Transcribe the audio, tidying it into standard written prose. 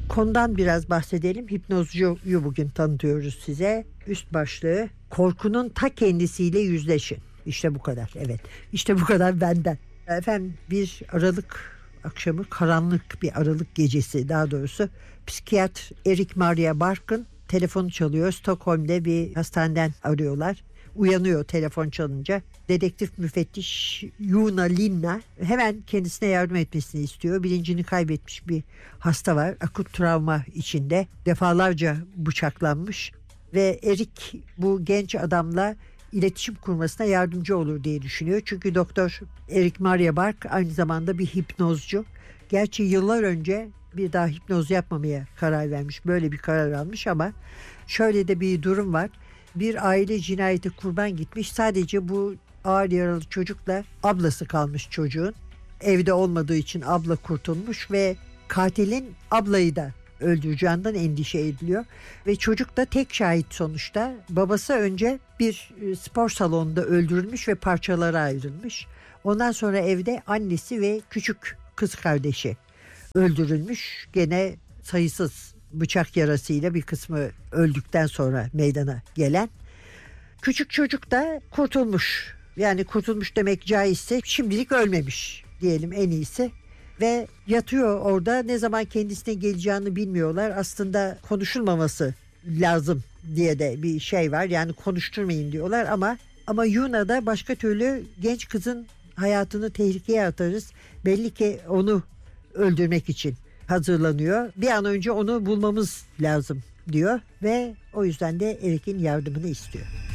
Konudan biraz bahsedelim. Hipnozcuyu bugün tanıtıyoruz size. Üst başlığı: korkunun ta kendisiyle yüzleşin. İşte bu kadar. Evet. İşte bu kadar benden. Efendim, bir Aralık akşamı, karanlık bir Aralık gecesi daha doğrusu, psikiyatr Erik Maria Bark'ın telefonu çalıyor. Stockholm'de bir hastaneden arıyorlar. Uyanıyor telefon çalınca. Dedektif müfettiş Yuna Linna hemen kendisine yardım etmesini istiyor. Bilincini kaybetmiş bir hasta var. Akut travma içinde. Defalarca bıçaklanmış. Ve Erik bu genç adamla iletişim kurmasına yardımcı olur diye düşünüyor. Çünkü Doktor Erik Maria Bark aynı zamanda bir hipnozcu. Gerçi yıllar önce bir daha hipnoz yapmamaya karar vermiş. Böyle bir karar almış ama şöyle de bir durum var. Bir aile cinayeti kurban gitmiş. Sadece bu ağır yaralı çocukla ablası kalmış çocuğun. Evde olmadığı için abla kurtulmuş ve katilin ablayı da öldüreceğinden endişe ediliyor. Ve çocuk da tek şahit sonuçta. Babası önce bir spor salonunda öldürülmüş ve parçalara ayrılmış. Ondan sonra evde annesi ve küçük kız kardeşi öldürülmüş. Gene sayısız bıçak yarasıyla, bir kısmı öldükten sonra meydana gelen. Küçük çocuk da kurtulmuş. Yani kurtulmuş demek caizse şimdilik ölmemiş diyelim en iyisi. Ve yatıyor orada, ne zaman kendisine geleceğini bilmiyorlar. Aslında konuşulmaması lazım diye de bir şey var. Yani konuşturmayın diyorlar ama Yuna da başka türlü genç kızın hayatını tehlikeye atarız. Belli ki onu öldürmek için hazırlanıyor. Bir an önce onu bulmamız lazım diyor ve o yüzden de Erik'in yardımını istiyor.